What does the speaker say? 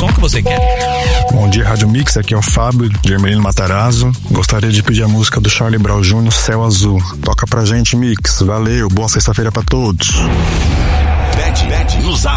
som que você quer. Bom dia, Rádio Mix, aqui é o Fábio, de Hermelino Matarazzo. Gostaria de pedir a música do Charlie Brown Jr., Céu Azul. Toca pra gente, Mix. Valeu, boa sexta-feira pra todos. Nos